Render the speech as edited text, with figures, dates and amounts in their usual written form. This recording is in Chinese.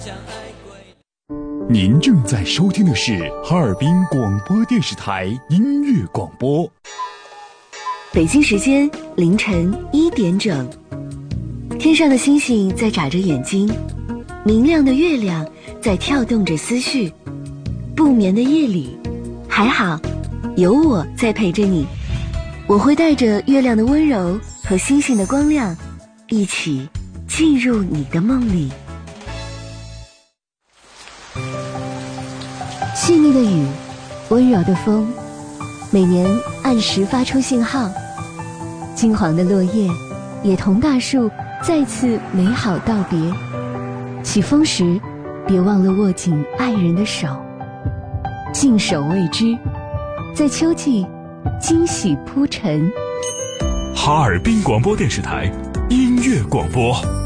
您正在收听的是哈尔滨广播电视台音乐广播。 北京时间凌晨1点整，天上的星星在眨着眼睛，明亮的月亮在跳动着思绪。不眠的夜里，还好有我在陪着你，我会带着月亮的温柔和星星的光亮，一起进入你的梦里。细腻的雨，温柔的风，每年按时发出信号。金黄的落叶也同大树再次美好道别。起风时，别忘了握紧爱人的手，静守未知，在秋季惊喜铺陈。 哈尔滨广播电视台音乐广播。